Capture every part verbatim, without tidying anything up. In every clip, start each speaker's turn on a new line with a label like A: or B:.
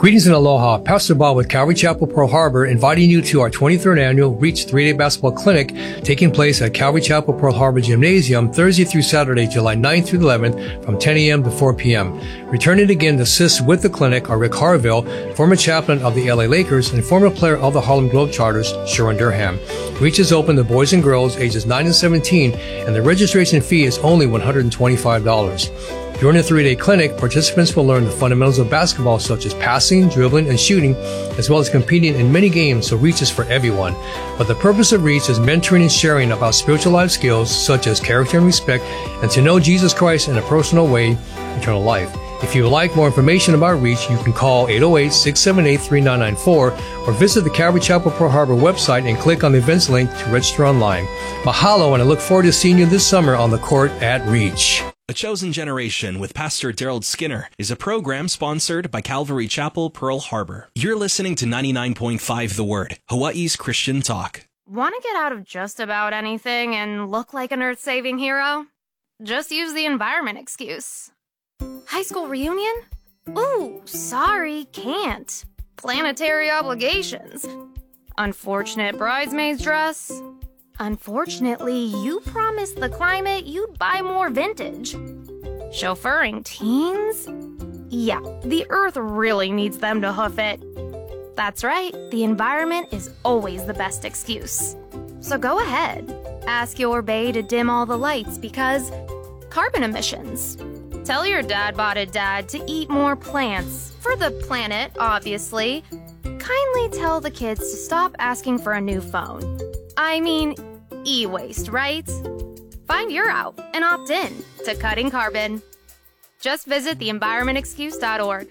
A: Greetings and aloha. Pastor Bob with Calvary Chapel, Pearl Harbor, inviting you to our twenty-third annual Reach three-day basketball clinic taking place at Calvary Chapel, Pearl Harbor Gymnasium Thursday through Saturday, July ninth through eleventh from ten a.m. to four p.m. Returning again to assist with the clinic are Rick Harville, former chaplain of the L A Lakers and former player of the Harlem Globetrotters, Sharon Durham. Reach is open to boys and girls ages nine and seventeen, and the registration fee is only one hundred twenty-five dollars. During the three-day clinic, participants will learn the fundamentals of basketball such as passing, dribbling, and shooting, as well as competing in many games, so Reach is for everyone. But the purpose of Reach is mentoring and sharing about spiritual life skills such as character and respect, and to know Jesus Christ in a personal way, eternal life. If you would like more information about Reach, you can call eight oh eight, six seven eight, three nine nine four or visit the Calvary Chapel Pearl Harbor website and click on the events link to register online. Mahalo, and I look forward to seeing you this summer on the court at Reach.
B: A Chosen Generation with Pastor Daryl Skinner is a program sponsored by Calvary Chapel, Pearl Harbor. You're listening to ninety-nine point five The Word, Hawaii's Christian talk.
C: Want to get out of just about anything and look like an earth-saving hero? Just use the environment excuse. High school reunion? Ooh, sorry, can't. Planetary obligations. Unfortunate bridesmaid's dress. Unfortunately, you promised the climate you'd buy more vintage. Chauffeuring teens? Yeah, the earth really needs them to hoof it. That's right, the environment is always the best excuse. So go ahead, ask your bae to dim all the lights because carbon emissions. Tell your dad-botted dad to eat more plants, for the planet, obviously. Kindly tell the kids to stop asking for a new phone. I mean, e-waste, right? Find your out and opt in to cutting carbon. Just visit the environment excuse dot org.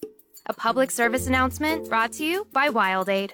C: A public service announcement brought to you by WildAid.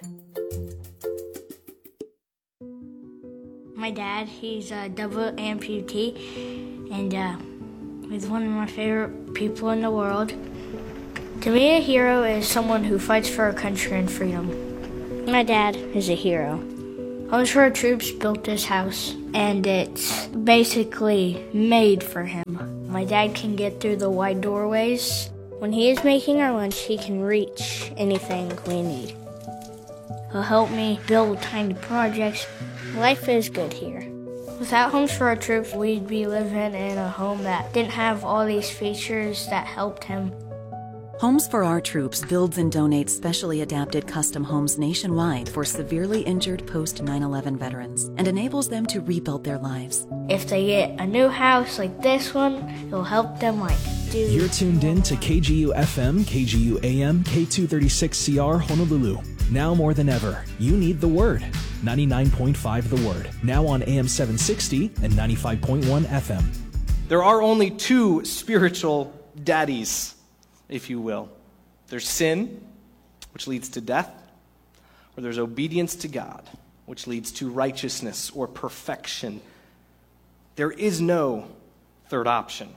D: My dad, he's a double amputee, and uh, he's one of my favorite people in the world. To me, a hero is someone who fights for our country and freedom. My dad is a hero. Homes for Our Troops built this house, and it's basically made for him. My dad can get through the wide doorways. When he is making our lunch, he can reach anything we need. He'll help me build tiny projects. Life is good here. Without Homes for Our Troops, we'd be living in a home that didn't have all these features that helped him.
E: Homes for Our Troops builds and donates specially adapted custom homes nationwide for severely injured post nine eleven veterans and enables them to rebuild their lives.
D: If they get a new house like this one, it'll help them like do...
B: You're tuned in to K G U F M, K G U A M, K two thirty-six C R Honolulu. Now more than ever, you need the Word. ninety-nine point five The Word, now on A M seven sixty and ninety-five point one F M.
F: There are only two spiritual daddies, if you will. There's sin, which leads to death, or there's obedience to God, which leads to righteousness or perfection. There is no third option.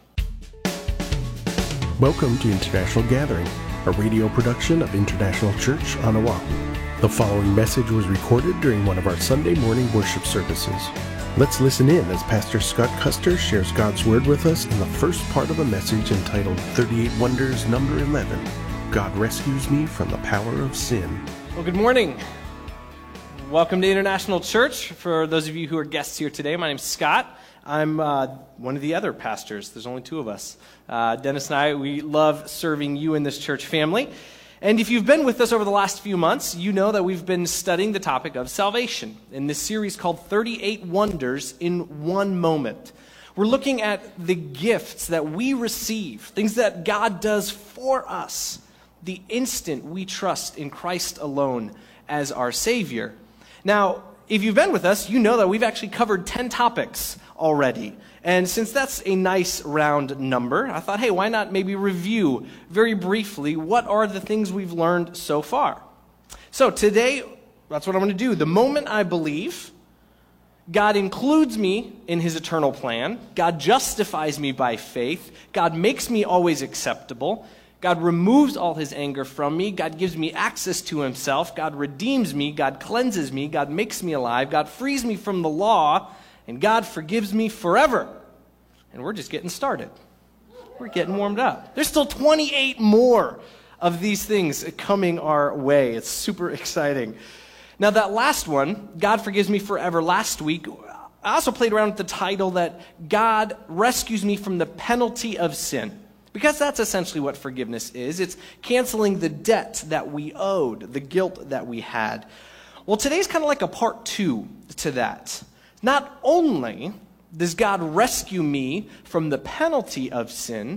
G: Welcome to International Gathering, a radio production of International Church on Oahu. The following message was recorded during one of our Sunday morning worship services. Let's listen in as Pastor Scott Custer shares God's Word with us in the first part of a message entitled thirty-eight Wonders, number eleven, God Rescues Me from the Power of Sin.
F: Well, good morning. Welcome to International Church. For those of you who are guests here today, my name's Scott. I'm uh, one of the other pastors. There's only two of us. Uh, Dennis and I, we love serving you in this church family. And if you've been with us over the last few months, you know that we've been studying the topic of salvation in this series called thirty-eight Wonders in One Moment. We're looking at the gifts that we receive, things that God does for us, the instant we trust in Christ alone as our Savior. Now, if you've been with us, you know that we've actually covered ten topics already. And since that's a nice round number, I thought, hey, why not maybe review very briefly what are the things we've learned so far? So today, that's what I'm going to do. The moment I believe, God includes me in his eternal plan. God justifies me by faith. God makes me always acceptable. God removes all his anger from me. God gives me access to himself. God redeems me. God cleanses me. God makes me alive. God frees me from the law. And God forgives me forever. And we're just getting started. We're getting warmed up. There's still twenty-eight more of these things coming our way. It's super exciting. Now, that last one, God Forgives Me Forever, last week, I also played around with the title that God rescues me from the penalty of sin. Because that's essentially what forgiveness is. It's canceling the debt that we owed, the guilt that we had. Well, today's kind of like a part two to that. Not only does God rescue me from the penalty of sin,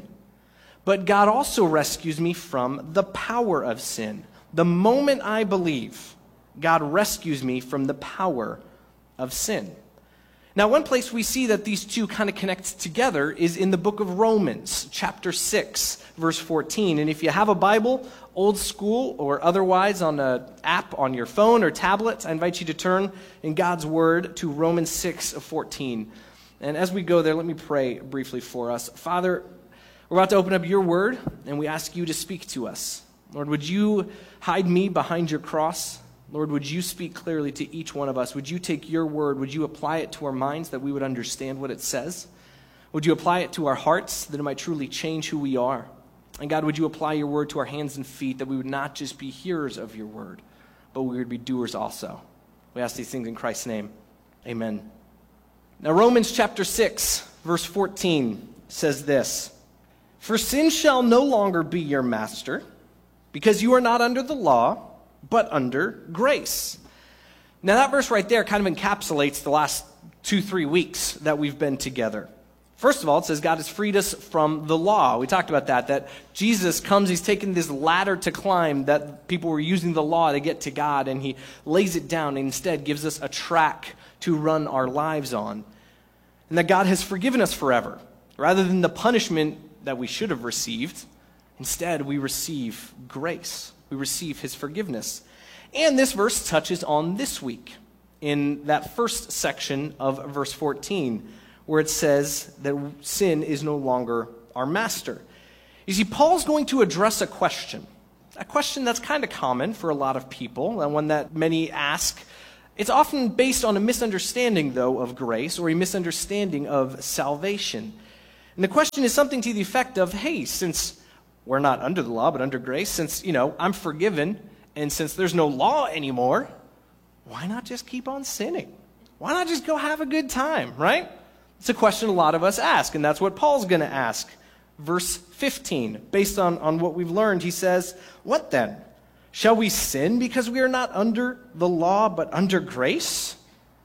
F: but God also rescues me from the power of sin. The moment I believe, God rescues me from the power of sin. Now, one place we see that these two kind of connect together is in the book of Romans, chapter six, verse fourteen. And if you have a Bible, old school or otherwise on an app on your phone or tablet, I invite you to turn in God's word to Romans six fourteen. And as we go there, let me pray briefly for us. Father, we're about to open up your word, and we ask you to speak to us. Lord, would you hide me behind your cross? Lord, would you speak clearly to each one of us? Would you take your word? Would you apply it to our minds that we would understand what it says? Would you apply it to our hearts that it might truly change who we are? And God, would you apply your word to our hands and feet that we would not just be hearers of your word, but we would be doers also? We ask these things in Christ's name. Amen. Now, Romans chapter six, verse fourteen says this, "For sin shall no longer be your master, because you are not under the law, but under grace." Now that verse right there kind of encapsulates the last two, three weeks that we've been together. First of all, it says God has freed us from the law. We talked about that, that Jesus comes, he's taken this ladder to climb that people were using the law to get to God, and he lays it down and instead gives us a track to run our lives on. And that God has forgiven us forever. Rather than the punishment that we should have received, instead we receive grace. We receive his forgiveness. And this verse touches on this week in that first section of verse fourteen, where it says that sin is no longer our master. You see, Paul's going to address a question, a question that's kind of common for a lot of people, and one that many ask. It's often based on a misunderstanding, though, of grace or a misunderstanding of salvation. And the question is something to the effect of, hey, since we're not under the law, but under grace, since, you know, I'm forgiven, and since there's no law anymore, why not just keep on sinning? Why not just go have a good time, right? It's a question a lot of us ask, and that's what Paul's going to ask. Verse fifteen, based on, on what we've learned, he says, "What then? Shall we sin because we are not under the law, but under grace?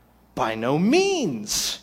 F: By no means.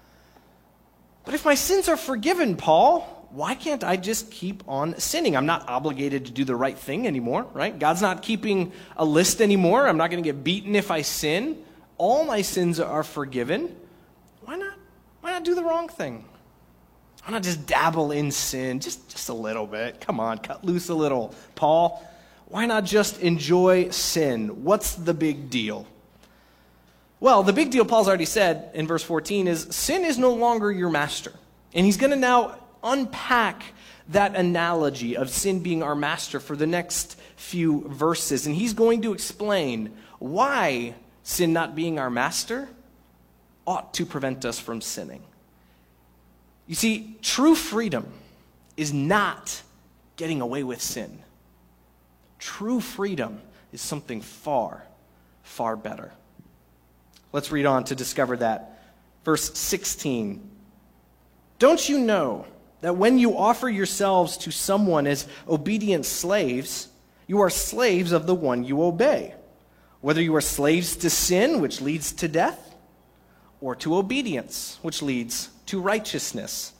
F: But if my sins are forgiven, Paul, why can't I just keep on sinning? I'm not obligated to do the right thing anymore, right? God's not keeping a list anymore. I'm not going to get beaten if I sin. All my sins are forgiven. Why not? Why not do the wrong thing? Why not just dabble in sin just, just a little bit? Come on, cut loose a little, Paul. Why not just enjoy sin? What's the big deal?" Well, the big deal, Paul's already said in verse fourteen, is sin is no longer your master. And he's going to now unpack that analogy of sin being our master for the next few verses. And he's going to explain why sin not being our master ought to prevent us from sinning. You see, true freedom is not getting away with sin. True freedom is something far, far better. Let's read on to discover that. Verse sixteen. "Don't you know that when you offer yourselves to someone as obedient slaves, you are slaves of the one you obey, whether you are slaves to sin, which leads to death, or to obedience, which leads to righteousness?"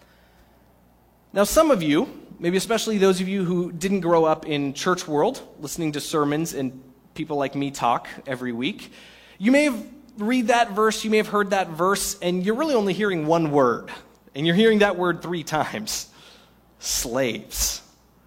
F: Now, some of you, maybe especially those of you who didn't grow up in church world, listening to sermons and people like me talk every week, you may have read that verse, you may have heard that verse, and you're really only hearing one word. And you're hearing that word three times. Slaves.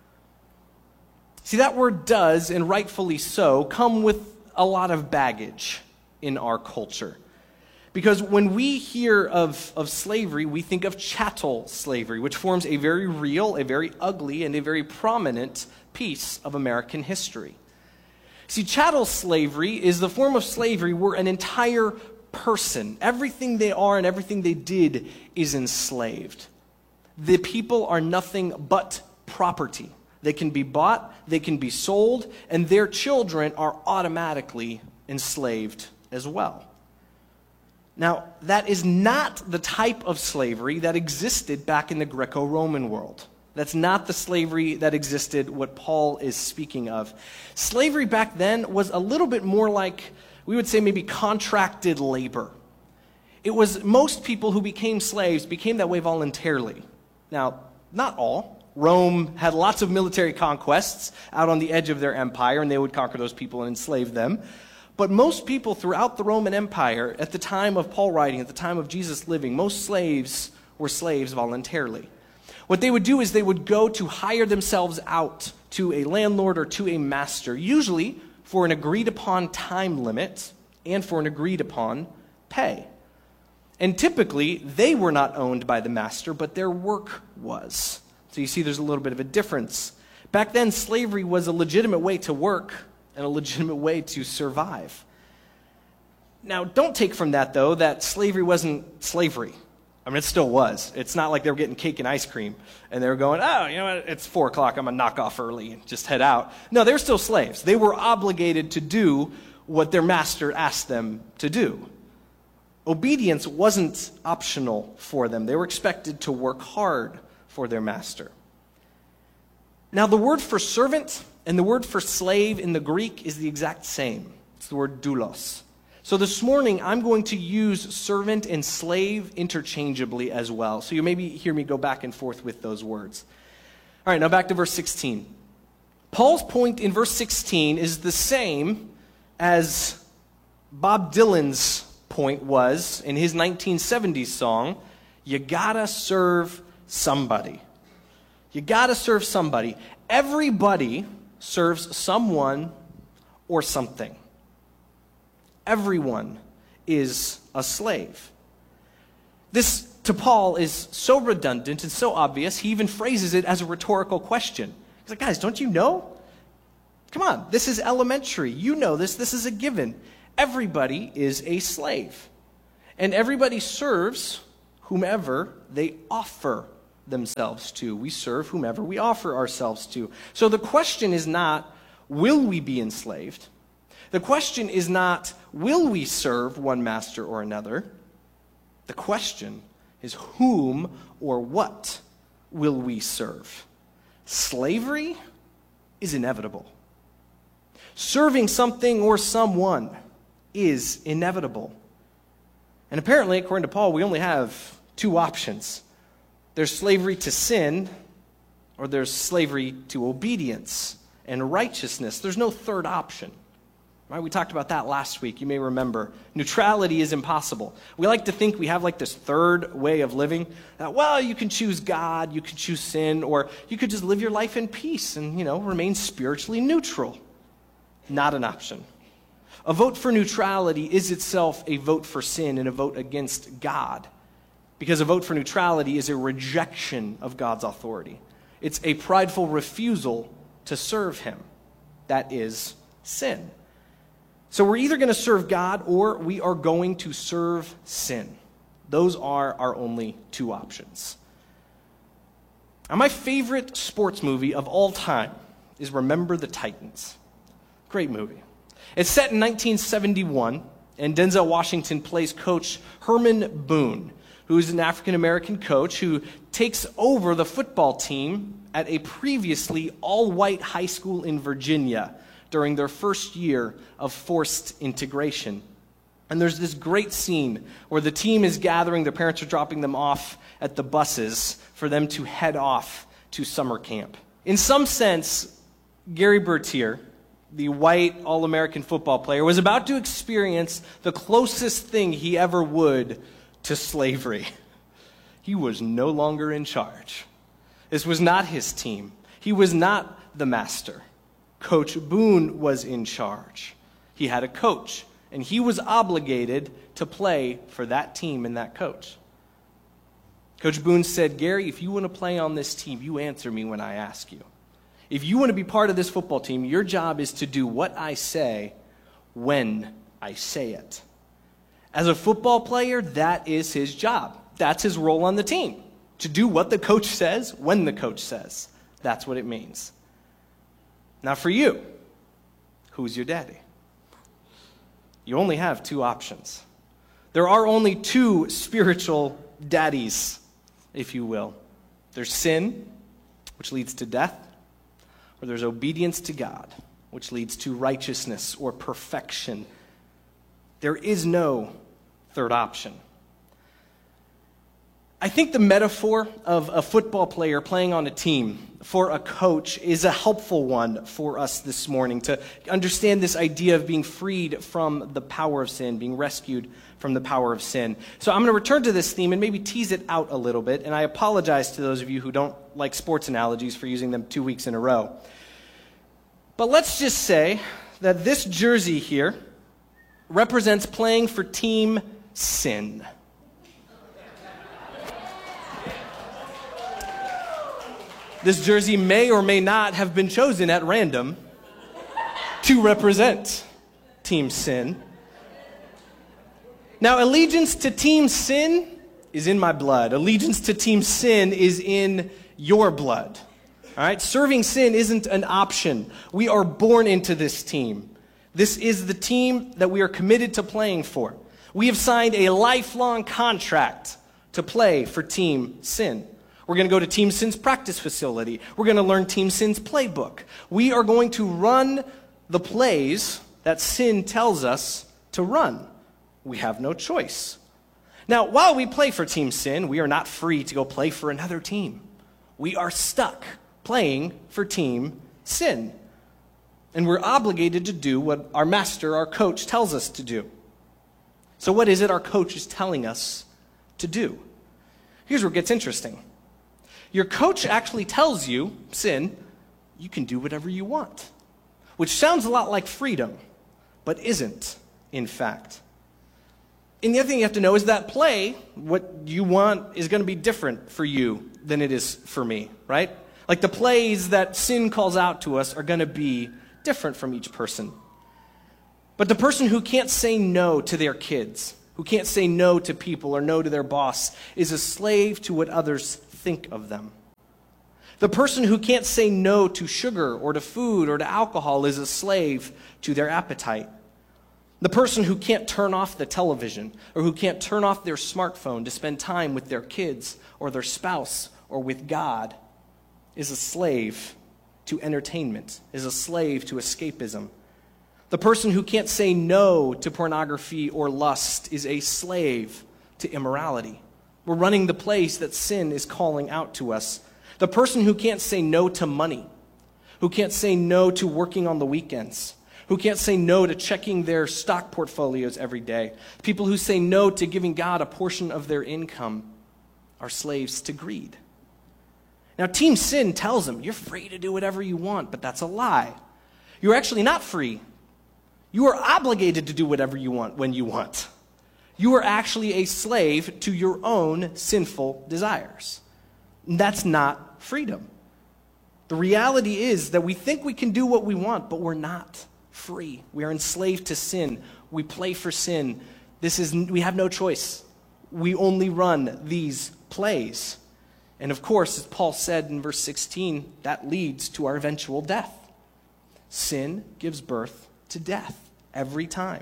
F: See, that word does, and rightfully so, come with a lot of baggage in our culture. Because when we hear of, of slavery, we think of chattel slavery, which forms a very real, a very ugly, and a very prominent piece of American history. See, chattel slavery is the form of slavery where an entire person, everything they are and everything they did is enslaved. The people are nothing but property. They can be bought, they can be sold, and their children are automatically enslaved as well. Now, that is not the type of slavery that existed back in the Greco-Roman world. That's not the slavery that existed, what Paul is speaking of. Slavery back then was a little bit more like, we would say maybe contracted labor. It was most people who became slaves became that way voluntarily. Now, not all. Rome had lots of military conquests out on the edge of their empire, and they would conquer those people and enslave them. But most people throughout the Roman Empire, at the time of Paul writing, at the time of Jesus living, most slaves were slaves voluntarily. What they would do is they would go to hire themselves out to a landlord or to a master, usually for an agreed-upon time limit and for an agreed-upon pay. And typically, they were not owned by the master, but their work was. So you see there's a little bit of a difference. Back then, slavery was a legitimate way to work and a legitimate way to survive. Now, don't take from that, though, that slavery wasn't slavery. I mean, it still was. It's not like they were getting cake and ice cream and they were going, oh, you know what, it's four o'clock, I'm going to knock off early and just head out. No, they were still slaves. They were obligated to do what their master asked them to do. Obedience wasn't optional for them. They were expected to work hard for their master. Now, the word for servant and the word for slave in the Greek is the exact same. It's the word doulos. So this morning, I'm going to use servant and slave interchangeably as well. So you maybe hear me go back and forth with those words. All right, now back to verse sixteen. Paul's point in verse sixteen is the same as Bob Dylan's point was in his nineteen seventies song, you gotta serve somebody. You gotta serve somebody. Everybody serves someone or something. Everyone is a slave. This, to Paul, is so redundant and so obvious, he even phrases it as a rhetorical question. He's like, guys, don't you know? Come on, this is elementary. You know this. This is a given. Everybody is a slave. And everybody serves whomever they offer themselves to. We serve whomever we offer ourselves to. So the question is not, will we be enslaved? The question is not, will we serve one master or another? The question is, whom or what will we serve? Slavery is inevitable. Serving something or someone is inevitable. And apparently, according to Paul, we only have two options. There's slavery to sin, or there's slavery to obedience and righteousness. There's no third option. Right? We talked about that last week. You may remember. Neutrality is impossible. We like to think we have like this third way of living. That, well, you can choose God, you can choose sin, or you could just live your life in peace and, you know, remain spiritually neutral. Not an option. A vote for neutrality is itself a vote for sin and a vote against God. Because a vote for neutrality is a rejection of God's authority. It's a prideful refusal to serve him. That is sin. So we're either going to serve God or we are going to serve sin. Those are our only two options. Now, my favorite sports movie of all time is Remember the Titans. Great movie. It's set in nineteen seventy-one, and Denzel Washington plays Coach Herman Boone, who is an African-American coach who takes over the football team at a previously all-white high school in Virginia during their first year of forced integration. And there's this great scene where the team is gathering, their parents are dropping them off at the buses for them to head off to summer camp. In some sense, Gary Bertier, the white all-American football player, was about to experience the closest thing he ever would to slavery. He was no longer in charge. This was not his team. He was not the master. Coach Boone was in charge. He had a coach, and he was obligated to play for that team and that coach. Coach Boone said, Gary, if you want to play on this team, you answer me when I ask you. If you want to be part of this football team, your job is to do what I say when I say it. As a football player, that is his job. That's his role on the team, to do what the coach says when the coach says. That's what it means. Now for you, who's your daddy? You only have two options. There are only two spiritual daddies, if you will. There's sin, which leads to death, or there's obedience to God, which leads to righteousness or perfection. There is no third option. I think the metaphor of a football player playing on a team for a coach is a helpful one for us this morning to understand this idea of being freed from the power of sin, being rescued from the power of sin. So I'm going to return to this theme and maybe tease it out a little bit, and I apologize to those of you who don't like sports analogies for using them two weeks in a row. But let's just say that this jersey here represents playing for Team Sin. This jersey may or may not have been chosen at random to represent Team Sin. Now, allegiance to Team Sin is in my blood. Allegiance to Team Sin is in your blood. All right? Serving sin isn't an option. We are born into this team. This is the team that we are committed to playing for. We have signed a lifelong contract to play for Team Sin. We're going to go to Team Sin's practice facility. We're going to learn Team Sin's playbook. We are going to run the plays that sin tells us to run. We have no choice. Now, while we play for Team Sin, we are not free to go play for another team. We are stuck playing for Team Sin. And we're obligated to do what our master, our coach, tells us to do. So what is it our coach is telling us to do? Here's where it gets interesting. Your coach actually tells you, sin, you can do whatever you want, which sounds a lot like freedom, but isn't, in fact. And the other thing you have to know is that play, what you want, is going to be different for you than it is for me, right? Like the plays that sin calls out to us are going to be different from each person. But the person who can't say no to their kids, who can't say no to people or no to their boss, is a slave to what others think of them. The person who can't say no to sugar or to food or to alcohol is a slave to their appetite. The person who can't turn off the television or who can't turn off their smartphone to spend time with their kids or their spouse or with God is a slave to entertainment, is a slave to escapism. The person who can't say no to pornography or lust is a slave to immorality. We're running the place that sin is calling out to us. The person who can't say no to money, who can't say no to working on the weekends, who can't say no to checking their stock portfolios every day, people who say no to giving God a portion of their income are slaves to greed. Now, Team Sin tells them, you're free to do whatever you want, but that's a lie. You're actually not free. You are obligated to do whatever you want when you want. You are actually a slave to your own sinful desires. And that's not freedom. The reality is that we think we can do what we want, but we're not free. We are enslaved to sin. We play for sin. This is, we have no choice. We only run these plays. And of course, as Paul said in verse sixteen, that leads to our eventual death. Sin gives birth to death every time.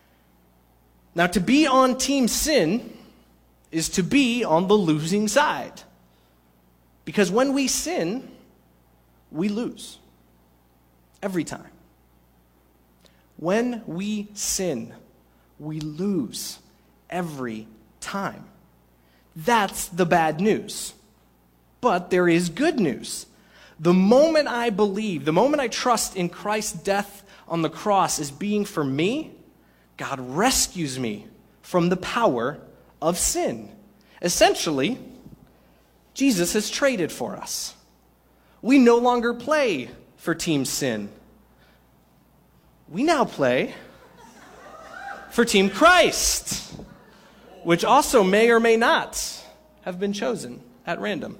F: Now, to be on Team Sin is to be on the losing side. Because when we sin, we lose. Every time. When we sin, we lose every time. That's the bad news. But there is good news. The moment I believe, the moment I trust in Christ's death on the cross as being for me, God rescues me from the power of sin. Essentially, Jesus has traded for us. We no longer play for Team Sin. We now play for Team Christ, which also may or may not have been chosen at random.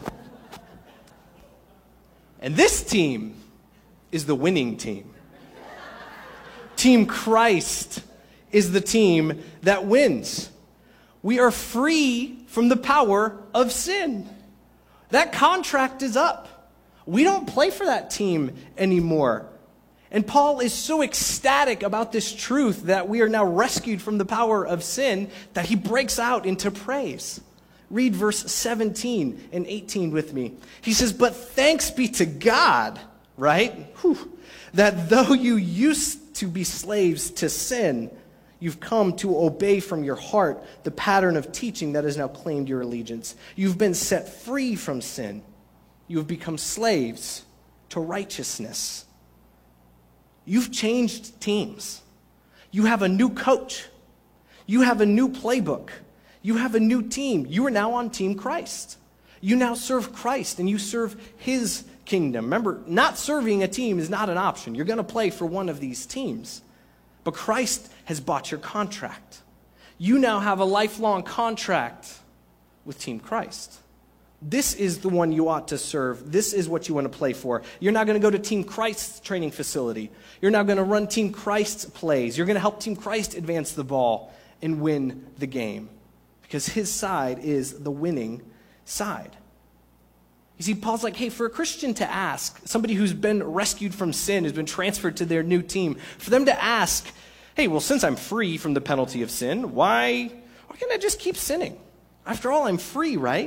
F: And this team is the winning team. Team Christ is the team that wins. We are free from the power of sin. That contract is up. We don't play for that team anymore. And Paul is so ecstatic about this truth that we are now rescued from the power of sin that he breaks out into praise. Read verse seventeen and eighteen with me. He says, "But thanks be to God," right? Whew, "that though you used to be slaves to sin, you've come to obey from your heart the pattern of teaching that has now claimed your allegiance. You've been set free from sin. You have become slaves to righteousness." You've changed teams. You have a new coach. You have a new playbook. You have a new team. You are now on Team Christ. You now serve Christ and you serve his kingdom. Remember, not serving a team is not an option. You're going to play for one of these teams. But Christ has bought your contract. You now have a lifelong contract with Team Christ. This is the one you ought to serve. This is what you want to play for. You're now going to go to Team Christ's training facility. You're now going to run Team Christ's plays. You're going to help Team Christ advance the ball and win the game. Because his side is the winning side. You see, Paul's like, hey, for a Christian to ask, somebody who's been rescued from sin, who's been transferred to their new team, for them to ask, hey, well, since I'm free from the penalty of sin, why, why can't I just keep sinning? After all, I'm free, right?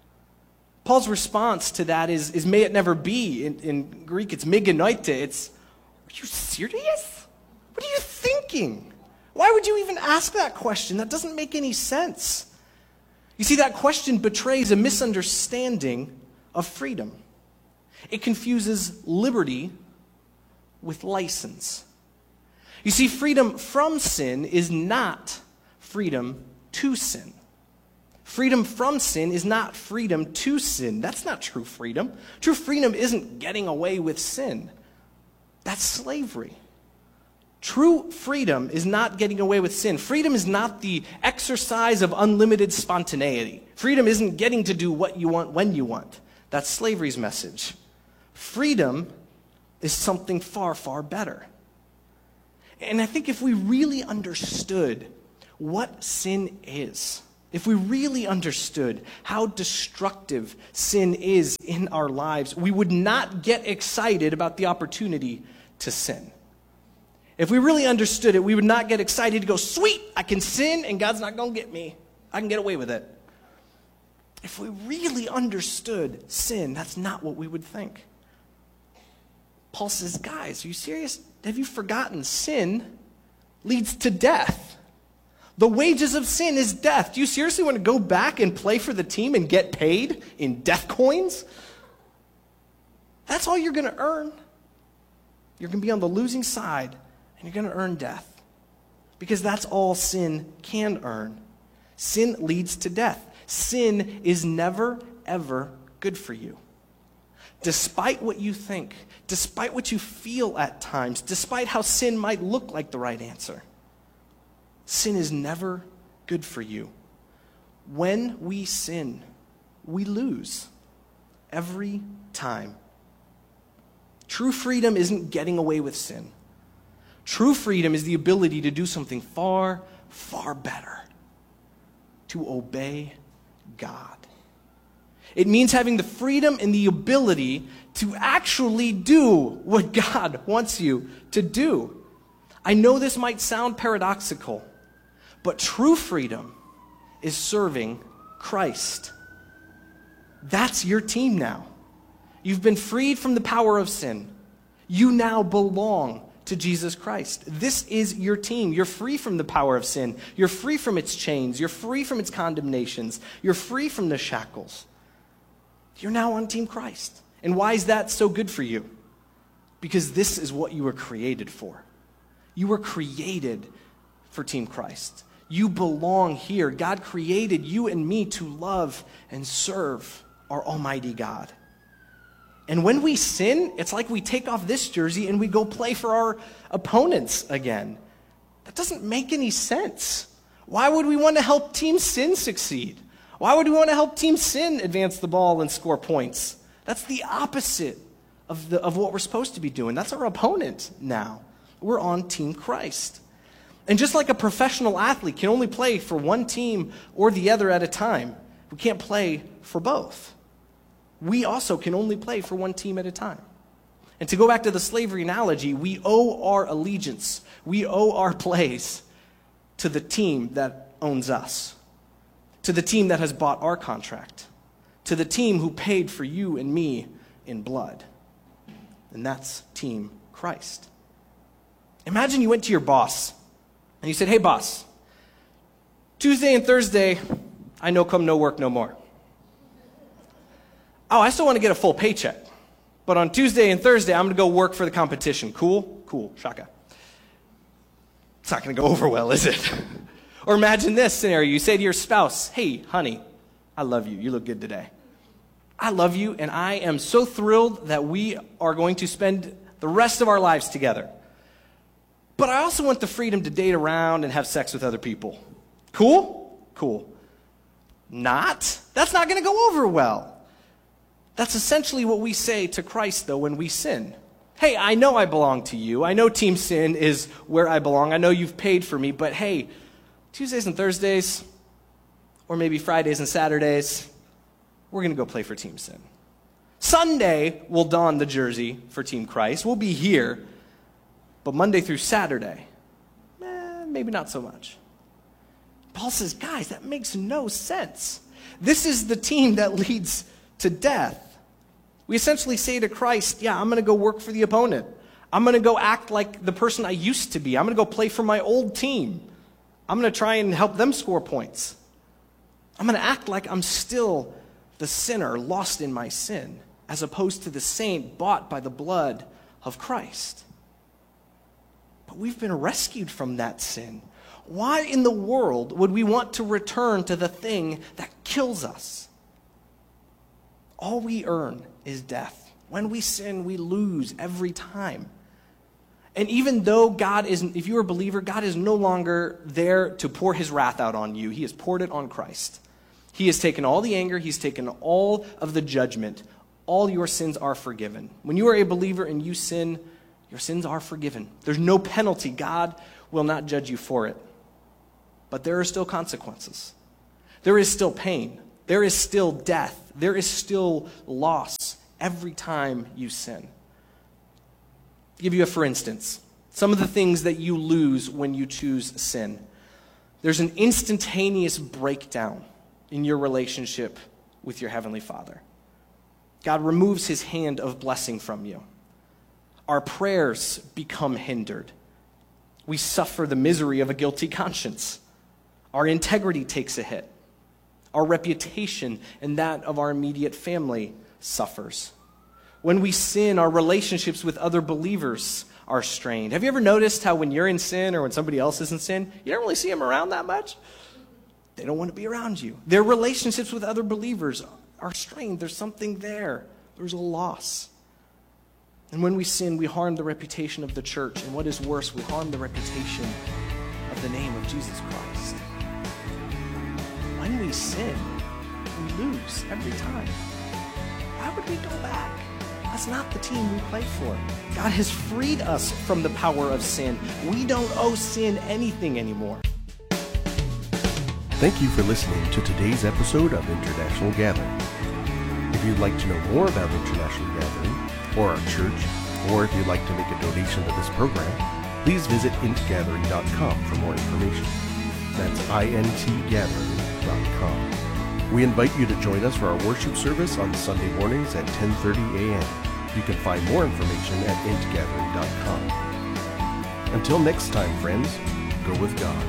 F: Paul's response to that is, is may it never be. In, in Greek, it's meganoite. It's, are you serious? What are you thinking? Why would you even ask that question? That doesn't make any sense. You see, that question betrays a misunderstanding of freedom. It confuses liberty with license. You see, freedom from sin is not freedom to sin. Freedom from sin is not freedom to sin. That's not true freedom. True freedom isn't getting away with sin. That's slavery. True freedom is not getting away with sin. Freedom is not the exercise of unlimited spontaneity. Freedom isn't getting to do what you want when you want. That's slavery's message. Freedom is something far, far better. And I think if we really understood what sin is, if we really understood how destructive sin is in our lives, we would not get excited about the opportunity to sin. If we really understood it, we would not get excited to go, sweet, I can sin and God's not going to get me. I can get away with it. If we really understood sin, that's not what we would think. Paul says, guys, are you serious? Have you forgotten sin leads to death? The wages of sin is death. Do you seriously want to go back and play for the team and get paid in death coins? That's all you're going to earn. You're going to be on the losing side, and you're going to earn death. Because that's all sin can earn. Sin leads to death. Sin is never, ever good for you. Despite what you think, despite what you feel at times, despite how sin might look like the right answer, sin is never good for you. When we sin, we lose every time. True freedom isn't getting away with sin. True freedom is the ability to do something far, far better. To obey God. It means having the freedom and the ability to actually do what God wants you to do. I know this might sound paradoxical, but true freedom is serving Christ. That's your team now. You've been freed from the power of sin. You now belong to Jesus Christ. This is your team. You're free from the power of sin. You're free from its chains. You're free from its condemnations. You're free from the shackles. You're now on Team Christ. And why is that so good for you? Because this is what you were created for. You were created for Team Christ. You belong here. God created you and me to love and serve our Almighty God. And when we sin, it's like we take off this jersey and we go play for our opponents again. That doesn't make any sense. Why would we want to help Team Sin succeed? Why would we want to help Team Sin advance the ball and score points? That's the opposite of, the, of what we're supposed to be doing. That's our opponent now. We're on Team Christ. And just like a professional athlete can only play for one team or the other at a time, we can't play for both. we also can only play for one team at a time. And to go back to the slavery analogy, we owe our allegiance, we owe our plays to the team that owns us, to the team that has bought our contract, to the team who paid for you and me in blood. And that's Team Christ. Imagine you went to your boss and you said, hey boss, Tuesday and Thursday, I no come, no work, no more. Oh, I still want to get a full paycheck. But on Tuesday and Thursday, I'm going to go work for the competition. Cool? Cool. Shaka. It's not going to go over well, is it? Or imagine this scenario. You say to your spouse, hey, honey, I love you. You look good today. I love you, and I am so thrilled that we are going to spend the rest of our lives together. But I also want the freedom to date around and have sex with other people. Cool? Cool. Not? That's not going to go over well. That's essentially what we say to Christ, though, when we sin. Hey, I know I belong to you. I know Team Sin is where I belong. I know you've paid for me. But hey, Tuesdays and Thursdays, or maybe Fridays and Saturdays, we're going to go play for Team Sin. Sunday, we'll don the jersey for Team Christ. We'll be here. But Monday through Saturday, eh, maybe not so much. Paul says, guys, that makes no sense. This is the team that leads to death. We essentially say to Christ, yeah, I'm going to go work for the opponent. I'm going to go act like the person I used to be. I'm going to go play for my old team. I'm going to try and help them score points. I'm going to act like I'm still the sinner lost in my sin, as opposed to the saint bought by the blood of Christ. But we've been rescued from that sin. Why in the world would we want to return to the thing that kills us? All we earn is death. When we sin, we lose every time. And even though God isn't, if you're a believer, God is no longer there to pour his wrath out on you. He has poured it on Christ. He has taken all the anger. He's taken all of the judgment. All your sins are forgiven. When you are a believer and you sin, your sins are forgiven. There's no penalty. God will not judge you for it. But there are still consequences. There is still pain. There is still death. There is still loss every time you sin. I'll give you a for instance. Some of the things that you lose when you choose sin. There's an instantaneous breakdown in your relationship with your Heavenly Father. God removes his hand of blessing from you. Our prayers become hindered. We suffer the misery of a guilty conscience. Our integrity takes a hit. Our reputation and that of our immediate family suffers. When we sin, our relationships with other believers are strained. Have you ever noticed how when you're in sin or when somebody else is in sin, you don't really see them around that much? They don't want to be around you. Their relationships with other believers are strained. There's something there. There's a loss. And when we sin, we harm the reputation of the church. And what is worse, we harm the reputation of the name of Jesus Christ. When we sin, we lose every time. Why would we go back? That's not the team we play for. God has freed us from the power of sin. We don't owe sin anything anymore.
G: Thank you for listening to today's episode of International Gathering. If you'd like to know more about International Gathering, or our church, or if you'd like to make a donation to this program, please visit int gathering dot com for more information. That's I N T gathering dot com. We invite you to join us for our worship service on Sunday mornings at ten thirty a.m. You can find more information at int gathering dot com. Until next time, friends, go with God.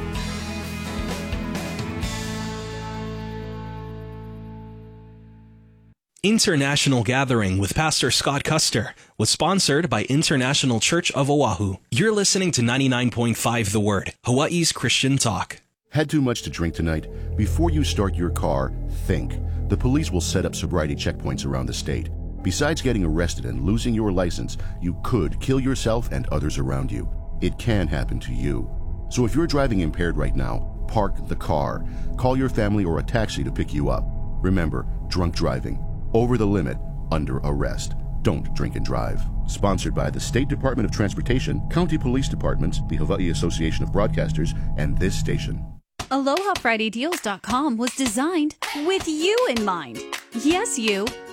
B: International Gathering with Pastor Scott Custer was sponsored by International Church of Oahu. You're listening to ninety-nine point five The Word, Hawaii's Christian talk.
H: Had too much to drink tonight? Before you start your car, think. The police will set up sobriety checkpoints around the state. Besides getting arrested and losing your license, you could kill yourself and others around you. It can happen to you. So if you're driving impaired right now, park the car. Call your family or a taxi to pick you up. Remember, drunk driving. Over the limit, under arrest. Don't drink and drive. Sponsored by the State Department of Transportation, County Police Departments, the Hawaii Association of Broadcasters, and this station.
I: Aloha Friday Deals dot com was designed with you in mind. Yes, you.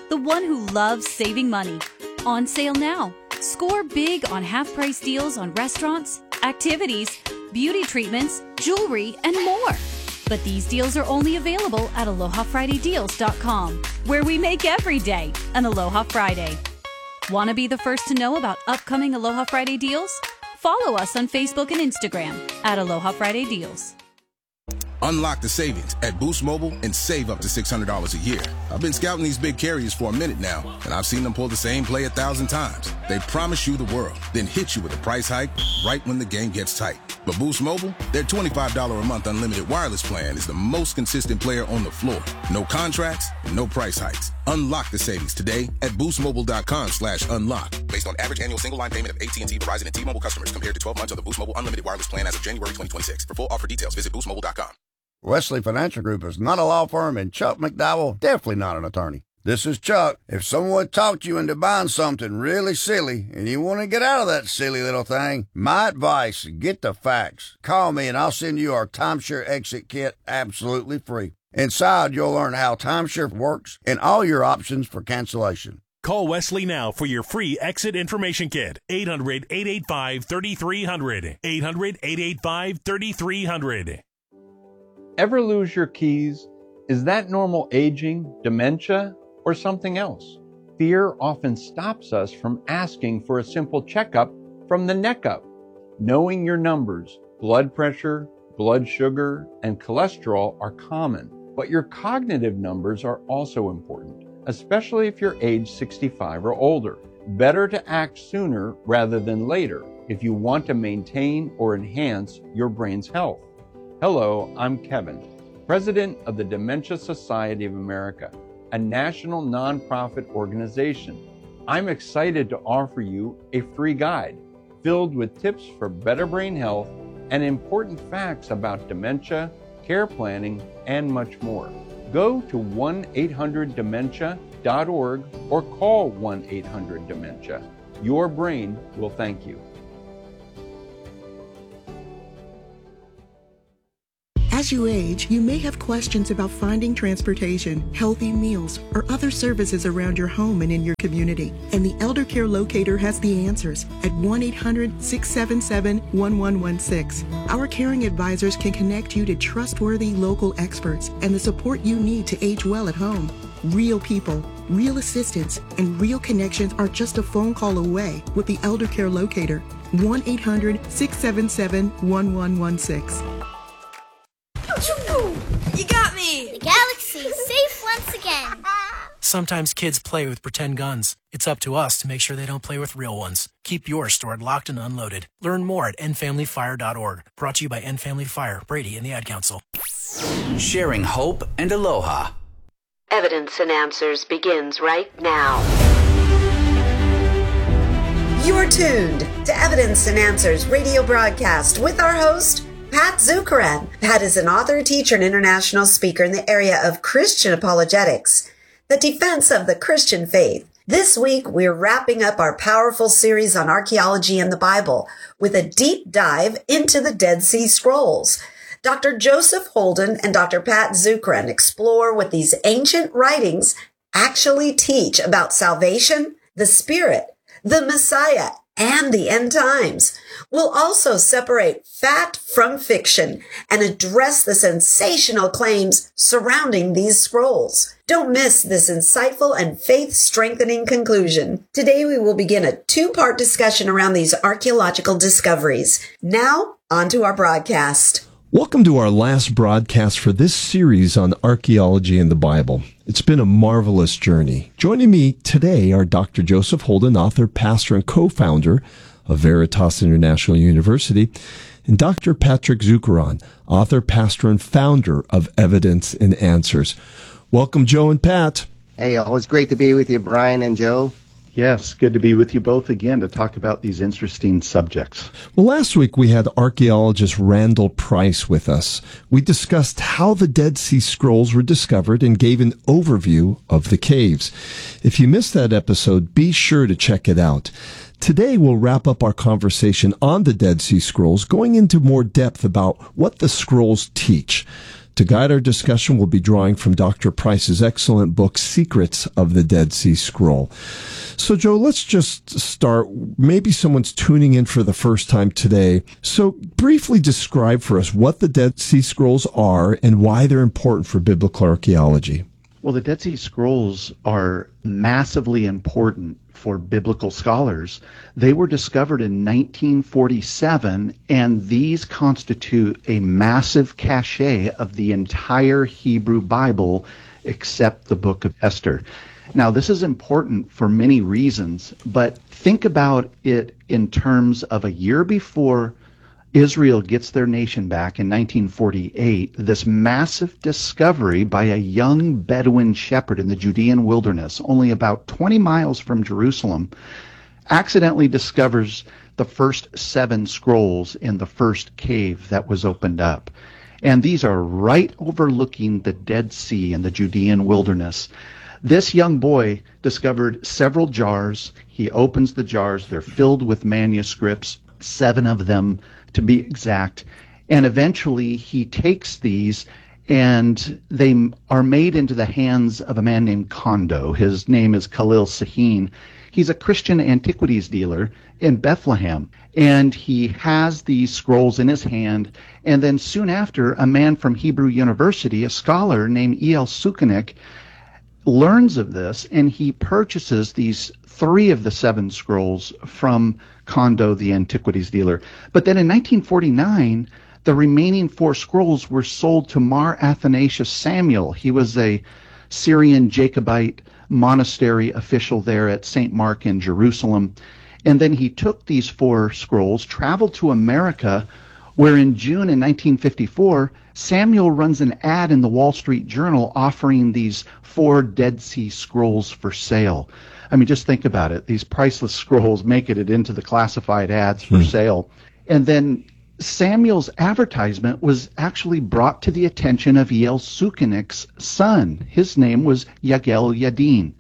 I: the one who loves saving money. On sale now. Score big on half-price deals on restaurants, activities, beauty treatments, jewelry, and more. But these deals are only available at aloha friday deals dot com, where we make every day an Aloha Friday. Want to be the first to know about upcoming Aloha Friday deals? Follow us on Facebook and Instagram at Aloha Friday Deals.
J: Unlock the savings at Boost Mobile and save up to six hundred dollars a year. I've been scouting these big carriers for a minute now, and I've seen them pull the same play a thousand times. They promise you the world, then hit you with a price hike right when the game gets tight. But Boost Mobile, their twenty-five dollars a month unlimited wireless plan is the most consistent player on the floor. No contracts, no price hikes. Unlock the savings today at boostmobile.com slash unlock. Based on average annual single line payment of A T and T, Verizon, and T-Mobile customers compared to twelve months of the Boost Mobile unlimited wireless plan as of January twenty twenty-six. For full offer details, visit boost mobile dot com.
K: Wesley Financial Group is not a law firm, and Chuck McDowell definitely not an attorney. This is Chuck. If someone talked you into buying something really silly and you want to get out of that silly little thing, my advice, get the facts. Call me and I'll send you our timeshare exit kit absolutely free. Inside, you'll learn how timeshare works and all your options for cancellation.
L: Call Wesley now for your free exit information kit. eight hundred, eight eight five, three three zero zero. eight hundred, eight eight five, three three zero zero.
M: Ever lose your keys? Is that normal aging, dementia, or something else? Fear often stops us from asking for a simple checkup from the neck up. Knowing your numbers, blood pressure, blood sugar, and cholesterol are common, but your cognitive numbers are also important, especially if you're age sixty-five or older. Better to act sooner rather than later if you want to maintain or enhance your brain's health. Hello, I'm Kevin, President of the Dementia Society of America, a national nonprofit organization. I'm excited to offer you a free guide filled with tips for better brain health and important facts about dementia, care planning, and much more. Go to one eight hundred dementia dot org or call one eight hundred dementia. Your brain will thank you.
N: As you age, you may have questions about finding transportation, healthy meals, or other services around your home and in your community. And the Elder Care Locator has the answers at one eight hundred, six seven seven, one one one six. Our caring advisors can connect you to trustworthy local experts and the support you need to age well at home. Real people, real assistance, and real connections are just a phone call away with the Elder Care Locator. one eight hundred, six seven seven, one one one six.
O: You got me!
P: The galaxy's safe once again.
Q: Sometimes kids play with pretend guns. It's up to us to make sure they don't play with real ones. Keep yours stored locked and unloaded. Learn more at end family fire dot org. Brought to you by End Family Fire, Brady, and the Ad Council.
R: Sharing hope and aloha.
S: Evidence and Answers begins right now.
T: You're tuned to Evidence and Answers radio broadcast with our host, Pat Zukeran. Pat is an author, teacher, and international speaker in the area of Christian apologetics, the defense of the Christian faith. This week, we're wrapping up our powerful series on archaeology and the Bible with a deep dive into the Dead Sea Scrolls. Doctor Joseph Holden and Doctor Pat Zukeran explore what these ancient writings actually teach about salvation, the Spirit, the Messiah, and the end times. We'll also separate fact from fiction and address the sensational claims surrounding these scrolls. Don't miss this insightful and faith-strengthening conclusion. Today we will begin a two-part discussion around these archaeological discoveries. Now, on to our broadcast.
U: Welcome to our last broadcast for this series on archaeology and the Bible. It's been a marvelous journey. Joining me today are Doctor Joseph Holden, author, pastor, and co-founder of Veritas International University, and Doctor Patrick Zukeran, author, pastor, and founder of Evidence and Answers. Welcome, Joe and Pat.
V: Hey, always great to be with you, Brian and Joe.
W: Yes, good to be with you both again to talk about these interesting subjects.
U: Well, last week we had archaeologist Randall Price with us. We discussed how the Dead Sea Scrolls were discovered and gave an overview of the caves. If you missed that episode, be sure to check it out. Today we'll wrap up our conversation on the Dead Sea Scrolls, going into more depth about what the scrolls teach. To guide our discussion, we'll be drawing from Doctor Price's excellent book, Secrets of the Dead Sea Scroll. So, Joe, let's just start. Maybe someone's tuning in for the first time today. So, briefly describe for us what the Dead Sea Scrolls are and why they're important for biblical archaeology.
W: Well, the Dead Sea Scrolls are massively important for biblical scholars. They were discovered in nineteen forty-seven, and these constitute a massive cache of the entire Hebrew Bible except the book of Esther. Now, this is important for many reasons, but think about it in terms of a year before Israel gets their nation back in nineteen forty-eight, this massive discovery by a young Bedouin shepherd in the Judean wilderness, only about twenty miles from Jerusalem, accidentally discovers the first seven scrolls in the first cave that was opened up. And these are right overlooking the Dead Sea in the Judean wilderness. This young boy discovered several jars. He opens the jars. They're filled with manuscripts, seven of them to be exact. And eventually he takes these and they are made into the hands of a man named Kondo. His name is Khalil Sahin. He's a Christian antiquities dealer in Bethlehem. And he has these scrolls in his hand. And then soon after, a man from Hebrew University, a scholar named E L Sukenik, learns of this, and he purchases these three of the seven scrolls from Kondo, the antiquities dealer. But then in nineteen forty-nine, the remaining four scrolls were sold to Mar Athanasius Samuel. He was a Syrian Jacobite monastery official there at Saint Mark in Jerusalem. And then he took these four scrolls, traveled to America, where in June in nineteen fifty-four, Samuel runs an ad in the Wall Street Journal offering these four Dead Sea Scrolls for sale. I mean, just think about it. These priceless scrolls make it into the classified ads for mm. sale. And then Samuel's advertisement was actually brought to the attention of E L Sukenik's son. His name was Yagel Yadin.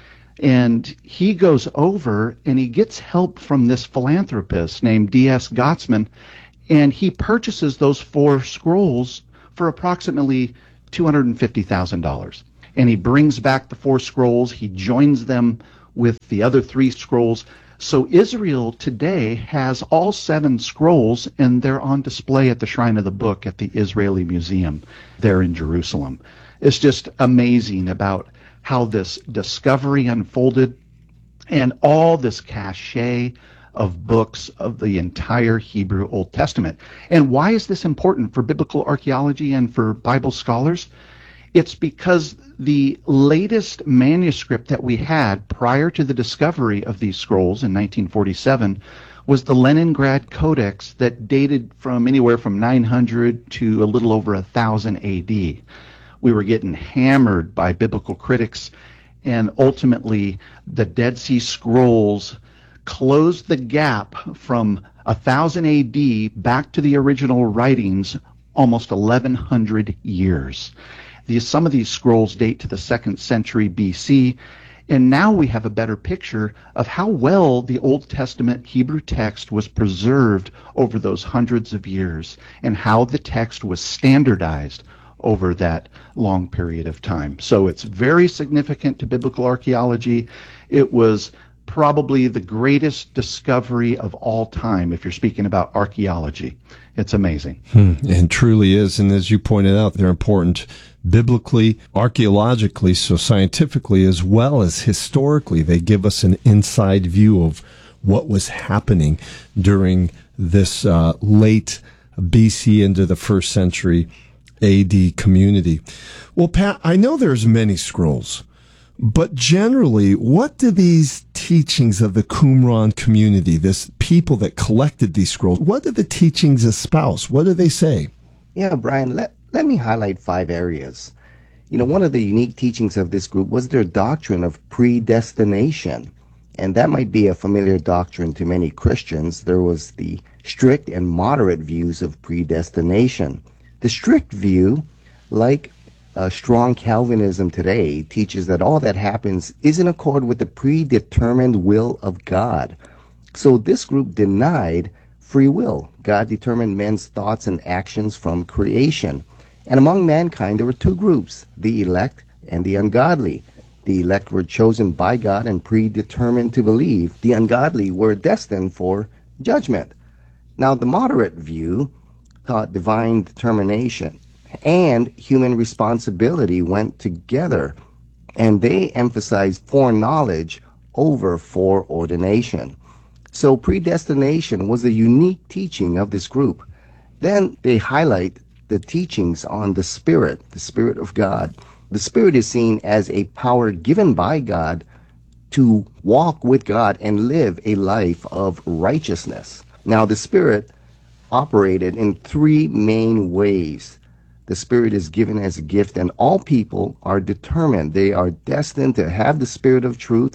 W: And he goes over and he gets help from this philanthropist named D S Gottsman, and he purchases those four scrolls for approximately two hundred fifty thousand dollars. And he brings back the four scrolls. He joins them with the other three scrolls. So Israel today has all seven scrolls, and they're on display at the Shrine of the Book at the Israeli Museum there in Jerusalem. It's just amazing about how this discovery unfolded and all this cache of books of the entire Hebrew Old Testament. And why is this important for biblical archaeology and for Bible scholars? It's because the latest manuscript that we had prior to the discovery of these scrolls in nineteen forty-seven was the Leningrad Codex that dated from anywhere from nine hundred to a little over one thousand A D. We were getting hammered by biblical critics, and ultimately the Dead Sea Scrolls closed the gap from one thousand A D back to the original writings almost eleven hundred years. These, some of these scrolls date to the second century B C, and now we have a better picture of how well the Old Testament Hebrew text was preserved over those hundreds of years and how the text was standardized over that long period of time. So it's very significant to biblical archaeology. It was probably the greatest discovery of all time if you're speaking about archaeology. It's amazing.
U: Hmm, and truly is. And as you pointed out, they're important biblically, archaeologically, so scientifically, as well as historically. They give us an inside view of what was happening during this uh, late B C into the first century A D community. Well, Pat, I know there's many scrolls, but generally, what do these teachings of the Qumran community, this people that collected these scrolls, what do the teachings espouse? What do they say?
V: Yeah, Brian, let, let me highlight five areas. You know, one of the unique teachings of this group was their doctrine of predestination. And that might be a familiar doctrine to many Christians. There was the strict and moderate views of predestination. The strict view, like uh, strong Calvinism today, teaches that all that happens is in accord with the predetermined will of God. So this group denied free will. God determined men's thoughts and actions from creation. And among mankind, there were two groups, the elect and the ungodly. The elect were chosen by God and predetermined to believe. The ungodly were destined for judgment. Now, the moderate view taught divine determination and human responsibility went together, and they emphasized foreknowledge over foreordination. So predestination was a unique teaching of this group. Then they highlight the teachings on the Spirit, the Spirit of God. The Spirit is seen as a power given by God to walk with God and live a life of righteousness. Now, the Spirit operated in three main ways. The Spirit is given as a gift, and all people are determined. They are destined to have the Spirit of truth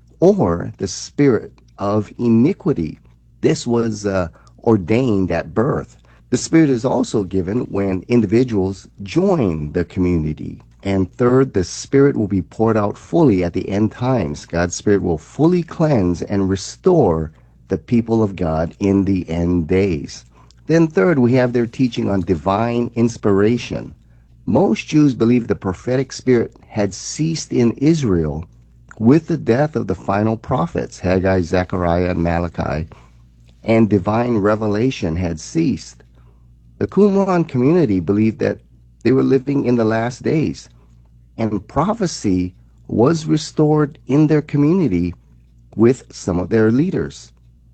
V: or the spirit of iniquity. This was uh, ordained at birth. The Spirit is also given when individuals join the community. And third, the Spirit will be poured out fully at the end times. God's Spirit will fully cleanse and restore the people of God in the end days. Then third, we have their teaching on divine inspiration. Most Jews believe the prophetic spirit had ceased in Israel with the death of the final prophets, Haggai, Zechariah, and Malachi, and divine revelation had ceased. The Qumran community believed that they were living in the last days, and prophecy was restored in their community with some of their leaders.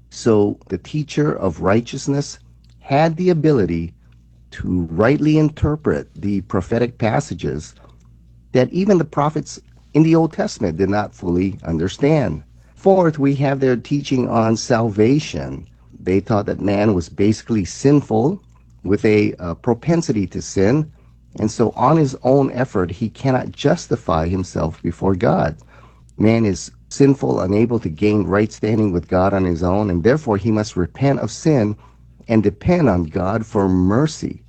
V: So the teacher of righteousness had the ability to rightly interpret the prophetic passages that even the prophets in the Old Testament did not fully understand. Fourth, we have their teaching on salvation. They taught that man was basically sinful with a uh, propensity to sin, and so on his own effort, he cannot justify himself before God. Man is sinful, unable to gain right standing with God on his own, and therefore he must repent of sin and depend on God for mercy.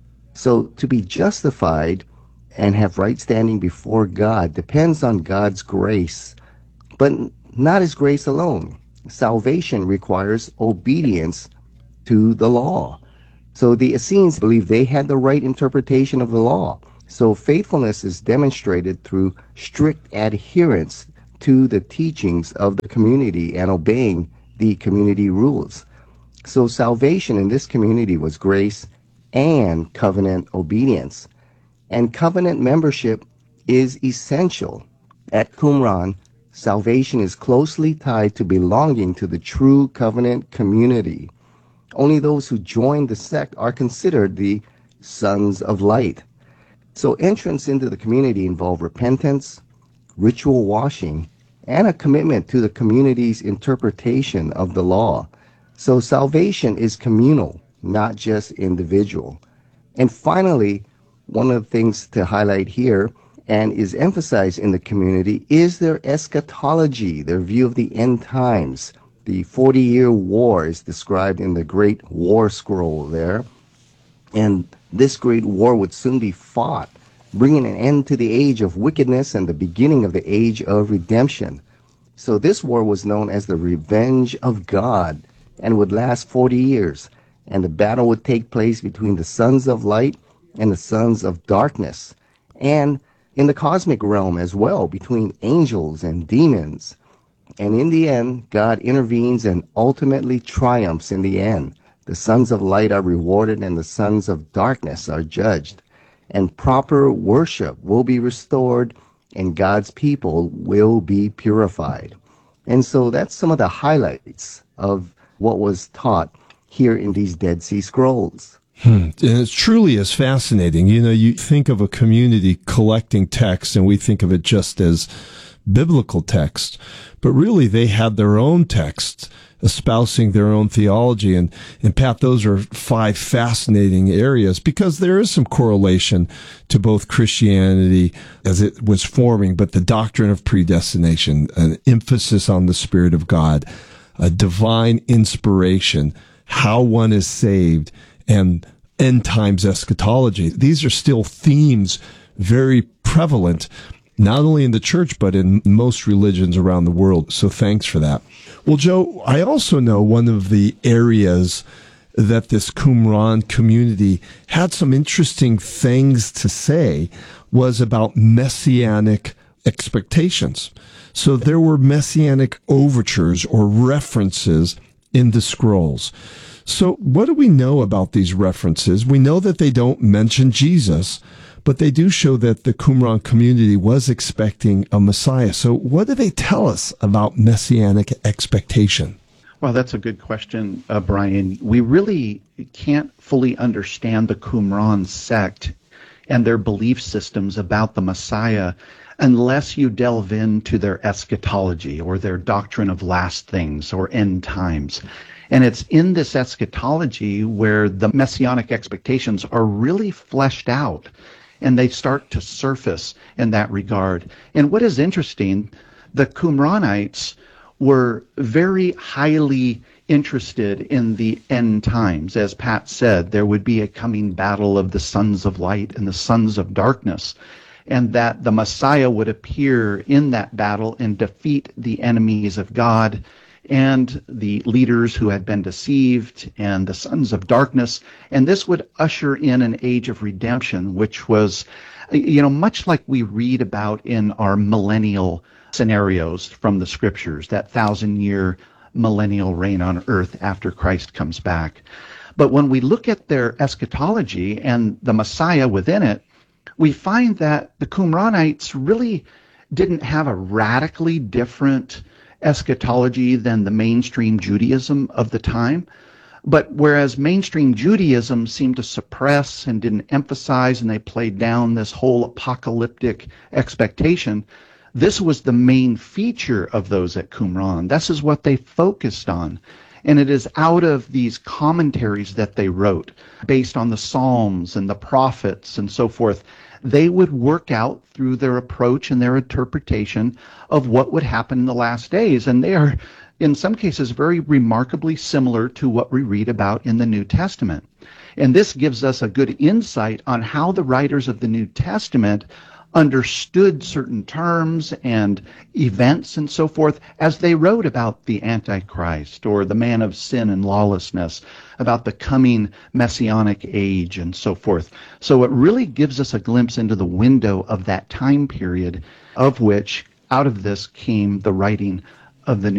V: So to be justified and have right standing before God depends on God's grace, but not His grace alone. Salvation requires obedience to the law. So the Essenes believed they had the right interpretation of the law. So faithfulness is demonstrated through strict adherence to the teachings of the community and obeying the community rules. So salvation in this community was grace and covenant obedience. And covenant membership is essential. At Qumran, salvation is closely tied to belonging to the true covenant community. Only those who join the sect are considered the sons of light. So entrance into the community involved repentance, ritual washing, and a commitment to the community's interpretation of the law. So salvation is communal, not just individual. And finally, one of the things to highlight here and is emphasized in the community is their eschatology, their view of the end times. The forty-year war is described in the Great War Scroll there. And this great war would soon be fought, bringing an end to the age of wickedness and the beginning of the age of redemption. So this war was known as the Revenge of God and would last forty years. And the battle would take place between the sons of light and the sons of darkness, and in the cosmic realm as well, between angels and demons. And in the end, God intervenes and ultimately triumphs in the end. The sons of light are rewarded and the sons of darkness are judged. And proper worship will be restored and God's people will be purified. And so that's some of the highlights of what was taught here in these Dead Sea Scrolls.
U: Hmm. And it truly is fascinating. You know, you think of a community collecting text and we think of it just as biblical text, but really they had their own texts espousing their own theology. And, and Pat, those are five fascinating areas because there is some correlation to both Christianity as it was forming, but the doctrine of predestination, an emphasis on the Spirit of God, a divine inspiration, how one is saved, and end times eschatology. These are still themes very prevalent, not only in the church, but in most religions around the world. So thanks for that. Well, Joe, I also know one of the areas that this Qumran community had some interesting things to say was about messianic expectations. So there were messianic overtures or references in the scrolls. So what do we know about these references? We know that they don't mention Jesus, but they do show that the Qumran community was expecting a Messiah. So what do they tell us about messianic expectation?
W: Well, that's a good question, uh, Brian. We really can't fully understand the Qumran sect and their belief systems about the Messiah unless you delve into their eschatology or their doctrine of last things or end times. And it's in this eschatology where the messianic expectations are really fleshed out and they start to surface in that regard. And what is interesting, the Qumranites were very highly interested in the end times. As Pat said, there would be a coming battle of the sons of light and the sons of darkness, and that the Messiah would appear in that battle and defeat the enemies of God and the leaders who had been deceived and the sons of darkness. And this would usher in an age of redemption, which was, you know, much like we read about in our millennial scenarios from the scriptures, that thousand-year millennial reign on earth after Christ comes back. But when we look at their eschatology and the Messiah within it, we find that the Qumranites really didn't have a radically different eschatology than the mainstream Judaism of the time. But whereas mainstream Judaism seemed to suppress and didn't emphasize, and they played down this whole apocalyptic expectation, this was the main feature of those at Qumran. This is what they focused on. And it is out of these commentaries that they wrote, based on the Psalms and the prophets and so forth. They would work out through their approach and their interpretation of what would happen in the last days. And they are, in some cases, very remarkably similar to what we read about in the New Testament. And this gives us a good insight on how the writers of the New Testament understood certain terms and events and so forth as they wrote about the Antichrist or the man of sin and lawlessness, about the coming messianic age and so forth. So it really gives us a glimpse into the window of that time period, of which out of this came the writing of the New